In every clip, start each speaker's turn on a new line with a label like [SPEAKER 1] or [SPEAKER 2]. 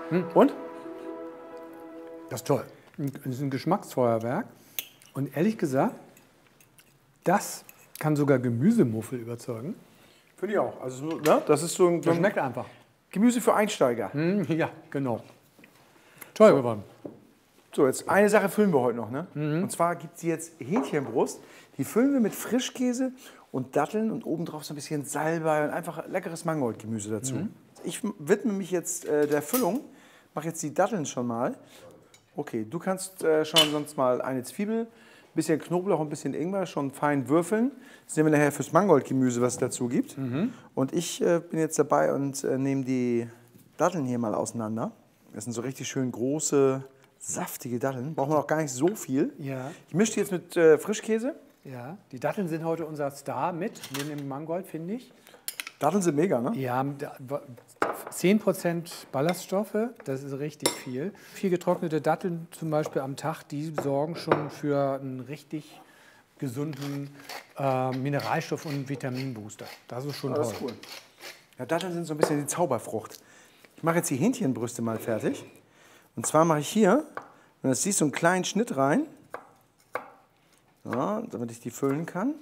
[SPEAKER 1] Und?
[SPEAKER 2] Das ist toll. Das ist ein Geschmacksfeuerwerk. Und ehrlich gesagt, das kann sogar Gemüsemuffel überzeugen.
[SPEAKER 1] Finde ich auch. Also, ne? Das ist so ein
[SPEAKER 2] Das schmeckt einfach.
[SPEAKER 1] Gemüse für Einsteiger.
[SPEAKER 2] Ja, genau. Toll geworden.
[SPEAKER 1] So, jetzt eine Sache füllen wir heute noch. Ne? Und zwar gibt es jetzt Hähnchenbrust. Die füllen wir mit Frischkäse und Datteln und obendrauf so ein bisschen Salbei und einfach leckeres Mangoldgemüse dazu. Ich widme mich jetzt der Füllung. Mache jetzt die Datteln schon mal. Okay, du kannst schon sonst mal eine Zwiebel, ein bisschen Knoblauch, ein bisschen Ingwer schon fein würfeln. Das nehmen wir nachher fürs Mangoldgemüse, was es dazu gibt. Und ich bin jetzt dabei und nehme die Datteln hier mal auseinander. Das sind so richtig schön große, saftige Datteln. Brauchen wir auch gar nicht so viel.
[SPEAKER 2] Ja.
[SPEAKER 1] Ich mische die jetzt mit Frischkäse.
[SPEAKER 2] Ja, die Datteln sind heute unser Star mit, neben dem Mangold, finde ich.
[SPEAKER 1] Datteln sind mega, ne?
[SPEAKER 2] Ja, 10% Ballaststoffe, das ist richtig viel. 4 getrocknete Datteln zum Beispiel am Tag, die sorgen schon für einen richtig gesunden Mineralstoff- und Vitaminbooster. Das ist schon toll.
[SPEAKER 1] Das ist cool. Ja, Datteln sind so ein bisschen die Zauberfrucht. Ich mache jetzt die Hähnchenbrüste mal fertig. Und zwar mache ich hier, wenn du das siehst, so einen kleinen Schnitt rein, so, damit ich die füllen kann.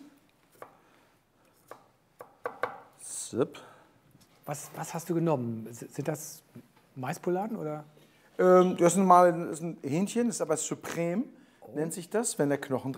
[SPEAKER 1] Zip.
[SPEAKER 2] Was hast du genommen? Sind das Maispoladen oder?
[SPEAKER 1] Das ist ein Hähnchen, das ist aber Supreme, nennt sich das, wenn der Knochen